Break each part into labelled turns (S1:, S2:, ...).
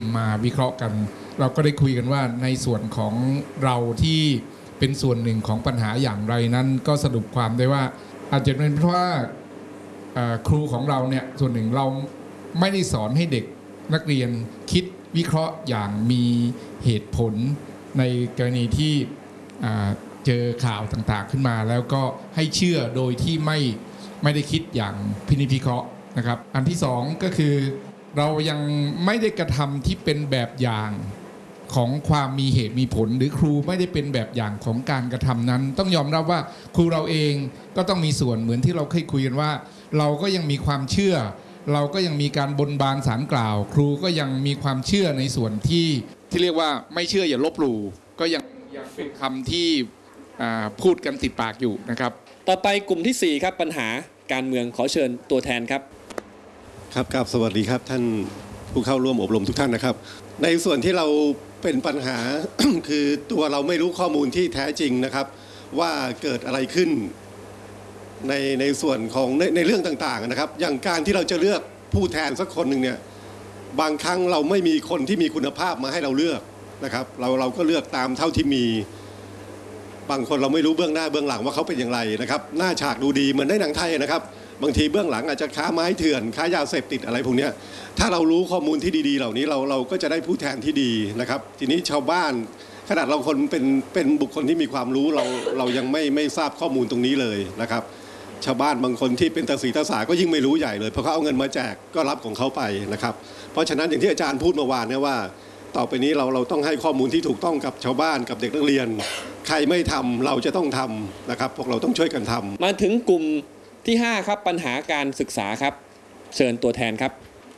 S1: มาวิเคราะห์กันเราก็ได้คุยกันว่าในส่วนของเราที่เป็นส่วนหนึ่งของปัญหาอย่างไรนั้นก็สรุปความได้ว่าอาจจะเป็นเพราะว่าครูของเราเนี่ยส่วนหนึ่งเราไม่ได้สอนให้เด็กนักเรียนคิดวิเคราะห์อย่างมีเหตุผลในกรณีที่เจอข่าวต่างๆขึ้นมาแล้วก็ให้เชื่อโดยที่ไม่ได้คิดอย่างพินิจพิเคราะห์นะครับอันที่สองก็คือเรายังไม่ได้กระทำที่เป็นแบบอย่างของความมีเหตุมีผลหรือครูไม่ได้เป็นแบบอย่างของการกระทำนั้นต้องยอมรับว่าครูเราเองก็ต้องมีส่วนเหมือนที่เราเคยคุยกันว่าเราก็ยังมีความเชื่อเราก็ยังมีการบนบานศาลกล่าวครูก็ยังมีความเชื่อในส่วนที่เรียกว่าไม่เชื่ออย่าลบหลู่ก็ยังเป็นคำที่พูดกันติดปากอยู่นะครับ
S2: ต่อไปกลุ่มที่4ครับปัญหาการเมืองขอเชิญตัวแทนครับ
S3: ครับสวัสดีครับท่านผู้เข้าร่วมอบรมทุกท่านนะครับในส่วนที่เราเป็นปัญหา คือตัวเราไม่รู้ข้อมูลที่แท้จริงนะครับว่าเกิดอะไรขึ้นในส่วนของในเรื่องต่างๆนะครับอย่างการที่เราจะเลือกผู้แทนสักคนหนึ่งเนี่ยบางครั้งเราไม่มีคนที่มีคุณภาพมาให้เราเลือกนะครับเราก็เลือกตามเท่าที่มีบางคนเราไม่รู้เบื้องหน้าเบื้องหลังว่าเขาเป็นอย่างไรนะครับหน้าฉากดูดีเหมือนในหนังไทยนะครับบางทีเบื้องหลังอาจจะค้าไม้เถื่อนค้ายาเสพติดอะไรพวกนี้ถ้าเรารู้ข้อมูลที่ดีๆเหล่านี้เราก็จะได้ผู้แทนที่ดีนะครับทีนี้ชาวบ้านขนาดเราคนเป็นบุคคลที่มีความรู้เรายังไม่ทราบข้อมูลตรงนี้เลยนะครับชาวบ้านบางคนที่เป็นตาสีตาสาก็ยิ่งไม่รู้ใหญ่เลยเพราะเขาเอาเงินมาแจกก็รับของเขาไปนะครับเพราะฉะนั้นอย่างที่อาจารย์พูดเมื่อวานเนี่ยว่าต่อไปนี้เราต้องให้ข้อมูลที่ถูกต้องกับชาวบ้านกับเด็กนักเรียนใครไม่ทำเราจะต้องทำนะครับพวกเราต้องช่วยกันทำ
S2: มาถึงกลุ่มที่5ครับปัญหาการศึกษาครับเชิญตัวแทนครับ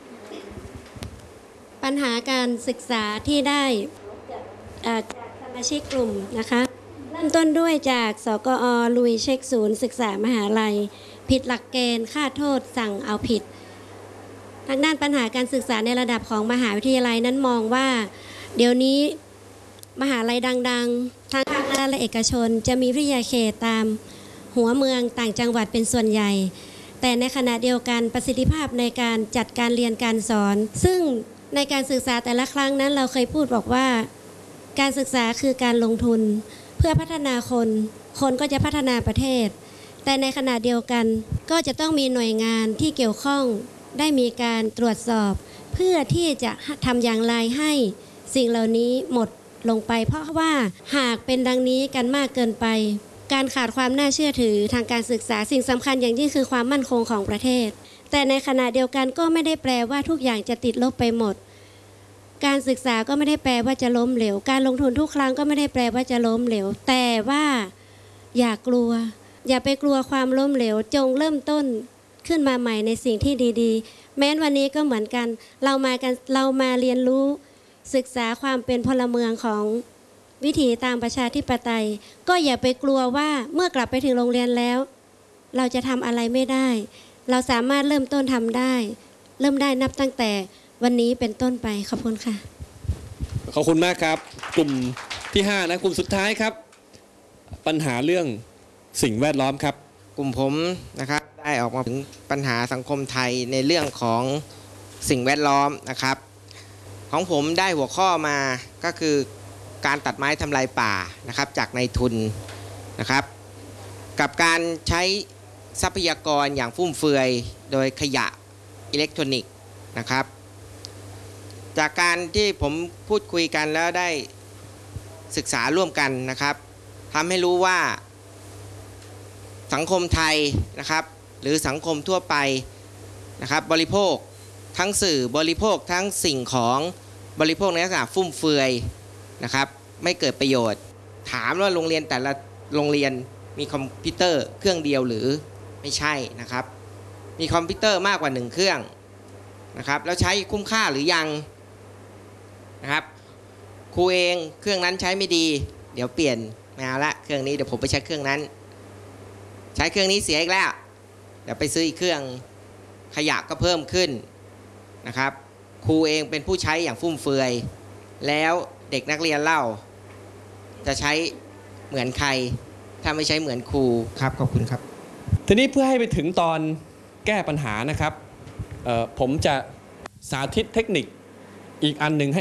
S4: ปัญหาการศึกษาที่ได้จากสมาชิกกลุ่มนะคะเริ่มต้นด้วยจากสกอ.ลุยเช็คศูนย์ศึกษามหาลัยผิดหลักเกณฑ์ค่าโทษสั่งเอาผิดทางด้านปัญหาการศึกษาในระดับของมหาวิทยาลัยนั้นมองว่าเดี๋ยวนี้มหาลัยดังๆทั้งภาครัฐและเอกชนจะมีวิทยาเขตตามหัวเมืองต่างจังหวัดเป็นส่วนใหญ่แต่ในขณะเดียวกันประสิทธิภาพในการจัดการเรียนการสอนซึ่งในการศึกษาแต่ละครั้งนั้นเราเคยพูดบอกว่าการศึกษาคือการลงทุนเพื่อพัฒนาคนก็จะพัฒนาประเทศแต่ในขณะเดียวกันก็จะต้องมีหน่วยงานที่เกี่ยวข้องได้มีการตรวจสอบเพื่อที่จะทำอย่างไรให้สิ่งเหล่านี้หมดลงไปเพราะว่าหากเป็นดังนี้กันมากเกินไปการขาดความน่าเชื่อถือทางการศึกษาสิ่งสำคัญอย่างยิ่งคือความมั่นคงของประเทศแต่ในขณะเดียวกันก็ไม่ได้แปลว่าทุกอย่างจะติดลบไปหมดการศึกษาก็ไม่ได้แปลว่าจะล้มเหลวการลงทุนทุกครั้งก็ไม่ได้แปลว่าจะล้มเหลวแต่ว่าอย่ากลัวอย่าไปกลัวความล้มเหลวจงเริ่มต้นขึ้นมาใหม่ในสิ่งที่ดีๆแม้วันนี้ก็เหมือนกันเรามาเรียนรู้ศึกษาความเป็นพลเมืองของวิถีตามประชาธิปไตยก็อย่าไปกลัวว่าเมื่อกลับไปถึงโรงเรียนแล้วเราจะทำอะไรไม่ได้เราสามารถเริ่มต้นทำได้เริ่มได้นับตั้งแต่วันนี้เป็นต้นไปขอบคุณค่ะ
S2: ขอบคุณมากครับกลุ่มที่5นะกลุ่มสุดท้ายครับปัญหาเรื่องสิ่งแวดล้อมครับ
S5: กลุ่มผมนะครับได้ออกมาถึงปัญหาสังคมไทยในเรื่องของสิ่งแวดล้อมนะครับของผมได้หัวข้อมาก็คือการตัดไม้ทำลายป่านะครับจากนายทุนนะครับกับการใช้ทรัพยากรอย่างฟุ่มเฟือยโดยขยะอิเล็กทรอนิกส์นะครับจากการที่ผมพูดคุยกันแล้วได้ศึกษาร่วมกันนะครับทำให้รู้ว่าสังคมไทยนะครับหรือสังคมทั่วไปนะครับบริโภคทั้งสื่อบริโภคทั้งสิ่งของบริโภคในลักษณะฟุ่มเฟือยนะครับไม่เกิดประโยชน์ถามว่าโรงเรียนแต่ละโรงเรียนมีคอมพิวเตอร์เครื่องเดียวหรือไม่ใช่นะครับมีคอมพิวเตอร์มากกว่า1เครื่องนะครับแล้วใช้คุ้มค่าหรือยังนะครับครูเองเครื่องนั้นใช้ไม่ดีเดี๋ยวเปลี่ยนไม่เอาละเครื่องนี้เดี๋ยวผมไปใช้เครื่องนั้นใช้เครื่องนี้เสียอีกแล้วเดี๋ยวไปซื้ออีกเครื่องขยะก็เพิ่มขึ้นนะครับครูเองเป็นผู้ใช้อย่างฟุ่มเฟือยแล้วเด็กนักเรียนเล่าจะใช้เหมือนใครถ้าไม่ใช้เหมือนครูครับขอบคุณครับ
S2: ทีนี้เพื่อให้ไปถึงตอนแก้ปัญหานะครับผมจะสาธิตเทคนิคอีกอันหนึ่งให้